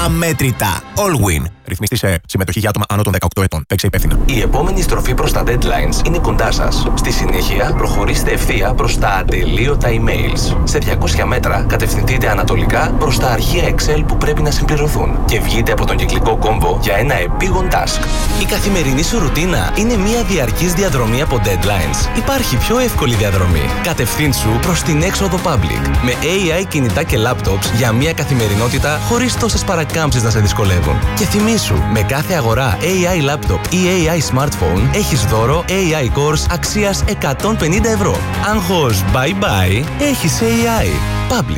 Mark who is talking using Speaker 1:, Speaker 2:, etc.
Speaker 1: αμέτρητα. Allwin. Ρυθμιστή σε συμμετοχή για άτομα άνω των 18 ετών. Παίξε υπεύθυνα.
Speaker 2: Η επόμενη στροφή προς τα deadlines είναι κοντά σας. Στη συνέχεια, προχωρήστε ευθεία προς τα ατελείωτα emails. Σε 200 μέτρα, κατευθυνθείτε ανατολικά προς τα αρχεία Excel που πρέπει να συμπληρωθούν. Και βγείτε από τον κυκλικό κόμβο για ένα επίγον task. Η καθημερινή σου ρουτίνα είναι μια διαρκής διαδρομή από deadlines. Υπάρχει πιο εύκολη διαδρομή. Κατευθύνσου προς την έξοδο public. Με AI κινητά και laptops για μια καθημερινότητα χωρίς τόσες παρακάμψεις να σε δυσκολεύουν. Και θυμήσου, με κάθε αγορά AI laptop ή AI smartphone έχεις δώρο AI course αξίας 150 ευρώ. Άγχος bye bye, έχεις AI. Public.